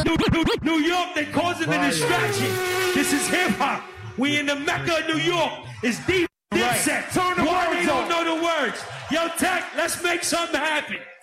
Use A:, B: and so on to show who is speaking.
A: New York, they causing the distraction. This is hip-hop. We in the Mecca of New York. It's deep. Dipset.
B: Turn the
A: Why
B: words
A: they don't
B: on.
A: know the words? Yo, Tech, let's make something happen.